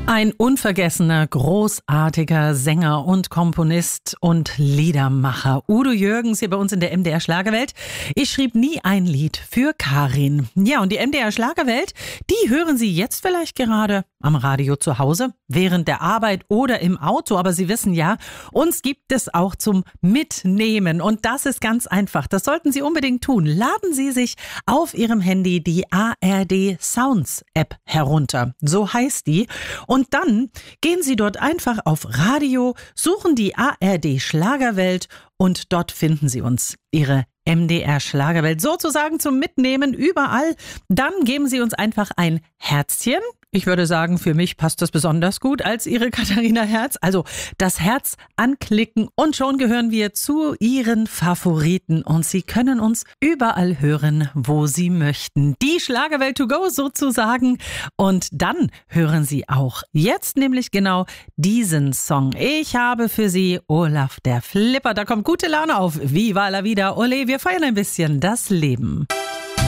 Ein unvergessener, großartiger Sänger und Komponist und Liedermacher. Udo Jürgens hier bei uns in der MDR Schlagerwelt. Ich schrieb nie ein Lied für Karin. Ja, und die MDR Schlagerwelt, die hören Sie jetzt vielleicht gerade am Radio zu Hause, während der Arbeit oder im Auto. Aber Sie wissen ja, uns gibt es auch zum Mitnehmen. Und das ist ganz einfach. Das sollten Sie unbedingt tun. Laden Sie sich auf Ihrem Handy die ARD Sounds App herunter. So heißt die. Und dann gehen Sie dort einfach auf Radio, suchen die ARD Schlagerwelt und dort finden Sie uns, Ihre MDR Schlagerwelt, sozusagen zum Mitnehmen überall. Dann geben Sie uns einfach ein Herzchen. Ich würde sagen, für mich passt das besonders gut als Ihre Katharina Herz. Also das Herz anklicken und schon gehören wir zu Ihren Favoriten. Und Sie können uns überall hören, wo Sie möchten. Die Schlagerwelt to go sozusagen. Und dann hören Sie auch jetzt nämlich genau diesen Song. Ich habe für Sie Olaf der Flipper. Da kommt gute Laune auf. Viva la vida, ole. Wir feiern ein bisschen das Leben.